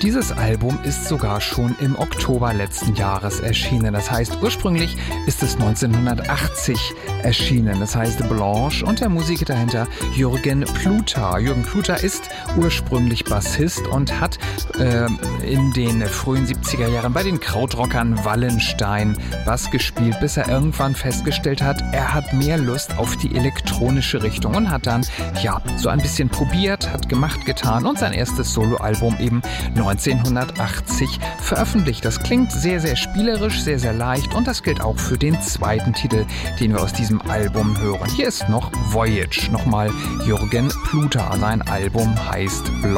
Dieses Album ist sogar schon im Oktober letzten Jahres erschienen. Das heißt, ursprünglich ist es 1980 erschienen. Das heißt Blanche und der Musiker dahinter Jürgen Pluter. Jürgen Pluter ist ursprünglich Bassist und hat in den frühen 70er Jahren bei den Krautrockern Wallenstein Bass gespielt, bis er irgendwann festgestellt hat, er hat mehr Lust auf die elektronische Richtung und hat dann so ein bisschen probiert, hat gemacht, getan und sein erstes Soloalbum eben 1980 veröffentlicht. Das klingt sehr, sehr spielerisch, sehr, sehr leicht und das gilt auch für den zweiten Titel, den wir aus diesem Album hören. Hier ist noch Voyage, nochmal Jürgen Pluter. Sein Album heißt Blanche.